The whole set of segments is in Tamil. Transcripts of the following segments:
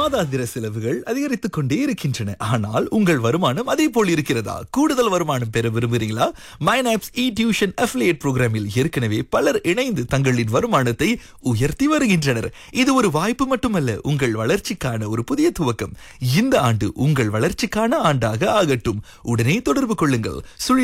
மாதாந்திர செலவுகள் அதிகரித்துக் கொண்டே இருக்கின்றன. ஆனால் உங்கள் வருமானம் அதே போல் இருக்கிறதா? கூடுதல் வருமானம் பெற விரும்புகிறீங்களா? மைனாப்ஸ் டியூஷன் அஃபிலியேட் புரோகிராமில் ஏற்கனவே பலர் இணைந்து தங்களின் வருமானத்தை உயர்த்தி வருகின்றனர். இது ஒரு வாய்ப்பு மட்டுமல்ல, உங்கள் வளர்ச்சிக்கான ஒரு புதிய துவக்கம். இந்த ஆண்டு உங்கள் வளர்ச்சிக்கான ஆண்டாக ஆகட்டும். உடனே தொடர்பு கொள்ளுங்கள்.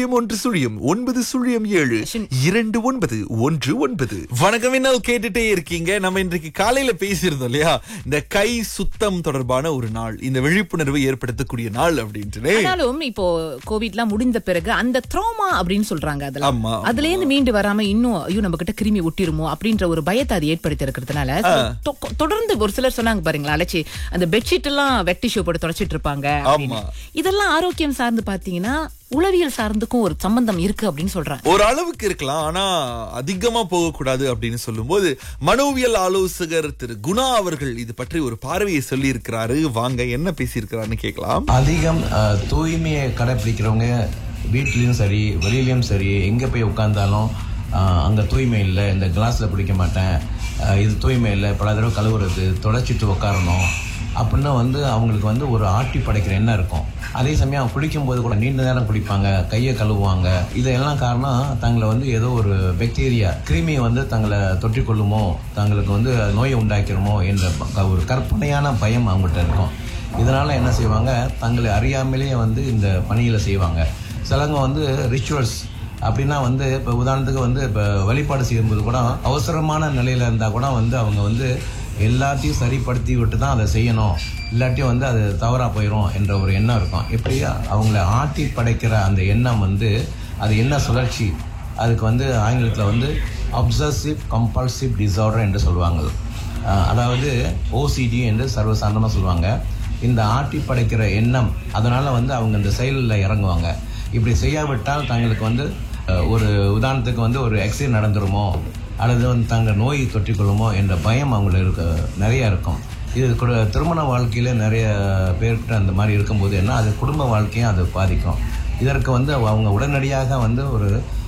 0109729119. வணக்கம், என்ன கேட்டுட்டே இருக்கீங்க. நம்ம இன்றைக்கு காலையில பேசியிருந்தோம் இல்லையா, இந்த கை சுத்தம் தொடர்பான ஒரு நாள், இந்த விழிப்புணர்வை ஏற்படுத்தக்கூடிய நாள் அப்படின்ட்டு. ஆனாலும் இப்போ கோவிட்லாம் முடிந்த பிறகு அந்த ட்ராமா அப்படின்னு சொல்றாங்க, அதெல்லாம் அதுல இருந்து மீண்டு வராம இன்னும் ஐயோ நம்ம கிட்ட கிருமி ஒட்டிருமோ அப்படின்ற ஒரு பயத்தை அது ஏற்படுத்தி இருக்கிறதுனால தொடர்ந்து ஒரு சிலர் சொன்னாங்க பாருங்களா, அலட்சி அந்த பெட்ஷீட் எல்லாம் வெட்டி ஷோ போட்டு தொடச்சிட்டு இருப்பாங்க. இதெல்லாம் ஆரோக்கியம் சார்ந்து பாத்தீங்கன்னா உளவியல் சார்ந்துக்கும் ஒரு சம்பந்தம் இருக்கு அப்படின்னு சொல்றாங்க. ஒரு அளவுக்கு இருக்கலாம், ஆனா அதிகமா போகக்கூடாது அப்படின்னு சொல்லும்போது மனோவியல் ஆலோசகர் திரு குணா அவர்கள் இது பற்றி ஒரு பார்வையை சொல்லி இருக்கிறாரு. வாங்க என்ன பேசி இருக்கிறாருன்னு கேட்கலாம். அதிகம் தூய்மையை கடைபிடிக்கிறவங்க வீட்லயும் சரி வெளியிலயும் சரி எங்க போய் உட்கார்ந்தாலும் அங்க தூய்மை இல்லை, இந்த கிளாஸ்ல பிடிக்க மாட்டேன், இது தூய்மை இல்லை, பல தடவை கழுவுறது, தொடச்சிட்டு உட்காரணும் அப்படின்னா அவங்களுக்கு ஒரு ஆட்டி படைக்கிற எண்ணம் இருக்கும். அதே சமயம் குளிக்கும் போது கூட நீண்ட நேரம் குளிப்பாங்க, கையை கழுவுவாங்க. இதெல்லாம் காரணம் தங்களை ஏதோ ஒரு பாக்டீரியா கிருமி தங்களை தொற்றிக்கொள்ளுமோ, தங்களுக்கு நோயை உண்டாக்கிடுமோ என்ற ஒரு கற்பனையான பயம் அவங்கள்ட்ட இருக்கும். இதனால என்ன செய்வாங்க, தங்களை அறியாமலேயே இந்த பணிகளை செய்வாங்க. சிலவங்க ரிச்சுவல்ஸ் அப்படின்னா இப்போ உதாரணத்துக்கு இப்போ வழிபாடு செய்யும்போது கூட அவசரமான நிலையில இருந்தா கூட அவங்க எல்லாத்தையும் சரிப்படுத்தி விட்டு தான் அதை செய்யணும், இல்லாட்டியும் அது தவறா போயிடும் என்ற ஒரு எண்ணம் இருக்கும். இப்படி அவங்கள ஆட்டி படைக்கிற அந்த எண்ணம் அது என்ன சுழற்சி, அதுக்கு ஆங்கிலத்தில் அப்சசிவ் கம்பல்சிவ் டிசார்டர் என்று சொல்லுவாங்க. அதாவது OCD என்று சர்வசாதாரணமாக சொல்லுவாங்க. இந்த ஆட்டி படைக்கிற எண்ணம் அதனால அவங்க இந்த செயலில் இறங்குவாங்க. இப்படி செய்யாவிட்டால் தங்களுக்கு ஒரு உதாரணத்துக்கு ஒரு ஆக்சிடென்ட் நடந்துருமோ அல்லது தங்கள் நோய் தொற்றிக்கொள்ளுமோ என்ற பயம் அவங்களுக்கு நிறைய இருக்கும். இது திருமண வாழ்க்கையில நிறைய பேர்கிட்ட அந்த மாதிரி இருக்கும்போது என்ன, அது குடும்ப வாழ்க்கையும் அது பாதிக்கும். இதற்கு அவங்க உடனடியாக ஒரு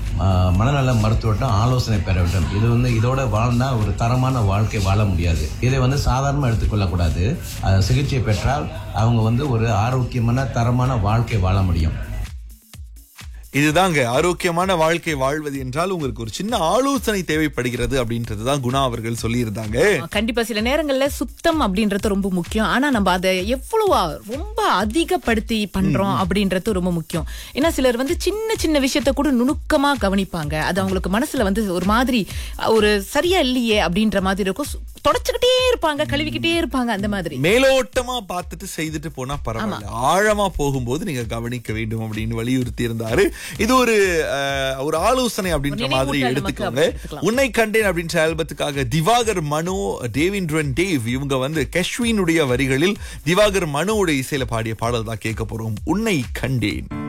மனநல மருத்துவர்கிட்ட ஆலோசனை பெற வேண்டும். இது இதோட வாழ்ந்தா ஒரு தரமான வாழ்க்கை வாழ முடியாது. இதை சாதாரணமாக எடுத்துக்கொள்ளக்கூடாது. சிகிச்சை பெற்றால் அவங்க ஒரு ஆரோக்கியமான தரமான வாழ்க்கை வாழ முடியும். இதுதாங்க ஆரோக்கியமான வாழ்க்கை வாழ்வது என்றால் உங்களுக்கு ஒரு சின்ன ஆலோசனை தேவைப்படுகிறது அப்படின்றதுதான் குணா அவர்கள் சொல்லி இருந்தாங்க. கண்டிப்பா சில நேரங்கள்ல சுத்தம் அப்படின்றது ரொம்ப முக்கியம். ஆனா நம்ம அதை எவ்வளவா ரொம்ப அதிகப்படுத்தி பண்றோம் அப்படின்றது ரொம்ப முக்கியம். ஏன்னா சிலர் சின்ன சின்ன விஷயத்த கூட நுணுக்கமா கவனிப்பாங்க. அது அவங்களுக்கு மனசுல ஒரு மாதிரி ஒரு சரியா இல்லையே அப்படின்ற மாதிரி இருக்கும். தொடச்சுக்கிட்டே இருப்பாங்க, கழுவிக்கிட்டே இருப்பாங்க. அந்த மாதிரி மேலோட்டமா பார்த்துட்டு செய்துட்டு போனா பரவாயில்ல, ஆழமா போகும்போது நீங்க கவனிக்க வேண்டும் அப்படின்னு வலியுறுத்தி இருந்தாரு. இது ஒரு ஆலோசனை அப்படின்ற மாதிரி எடுத்துக்கோங்க. உன்னை கண்டேன் அப்படின்ற ஆல்பத்துக்காக திவாகர் மனோ, தேவேந்திரன் தேவ் இவங்க கஷ்வினுடைய வரிகளில் திவாகர் மனோட இசையில பாடிய பாடல் தான் கேட்க போறோம். உன்னை கண்டேன்.